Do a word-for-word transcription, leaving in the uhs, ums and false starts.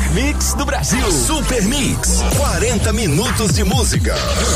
Mix do Brasil. Super Mix. quarenta minutos de música.